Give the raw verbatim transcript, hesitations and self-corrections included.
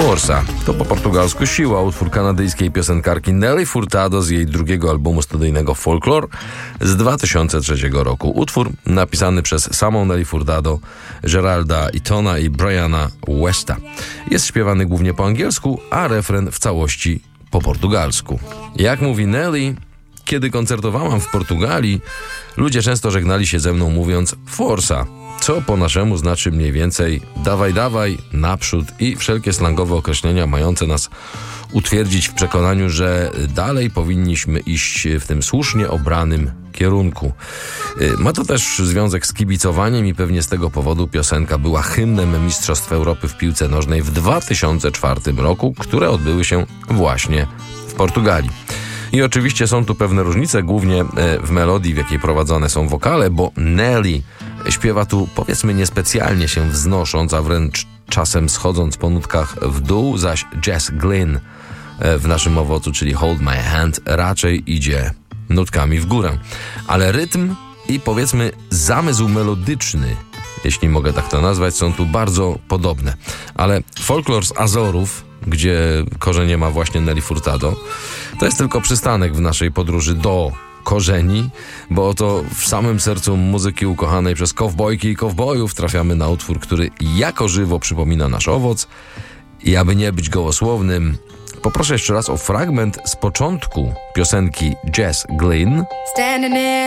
Força. To po portugalsku siła, utwór kanadyjskiej piosenkarki Nelly Furtado z jej drugiego albumu studyjnego Folklore z dwa tysiące trzeciego roku. Utwór napisany przez samą Nelly Furtado, Geralda Itona i Briana Westa. Jest śpiewany głównie po angielsku, a refren w całości po portugalsku. Jak mówi Nelly, kiedy koncertowałam w Portugalii, ludzie często żegnali się ze mną mówiąc Força, co po naszemu znaczy mniej więcej dawaj, dawaj, naprzód i wszelkie slangowe określenia mające nas utwierdzić w przekonaniu, że dalej powinniśmy iść w tym słusznie obranym kierunku. Ma to też związek z kibicowaniem i pewnie z tego powodu piosenka była hymnem Mistrzostw Europy w piłce nożnej w dwa tysiące czwartym roku, które odbyły się właśnie w Portugalii. I oczywiście są tu pewne różnice, głównie w melodii, w jakiej prowadzone są wokale, bo Nelly śpiewa tu, powiedzmy, niespecjalnie się wznosząc, a wręcz czasem schodząc po nutkach w dół, zaś Jess Glynn w naszym owocu, czyli Hold My Hand, raczej idzie nutkami w górę. Ale rytm i, powiedzmy, zamysł melodyczny, jeśli mogę tak to nazwać, są tu bardzo podobne. Ale folklor z Azorów, gdzie korzenie ma właśnie Nelly Furtado, to jest tylko przystanek w naszej podróży do korzeni, bo oto w samym sercu muzyki ukochanej przez kowbojki i kowbojów trafiamy na utwór, który jako żywo przypomina nasz owoc. I aby nie być gołosłownym, poproszę jeszcze raz o fragment z początku piosenki Jess Glynn.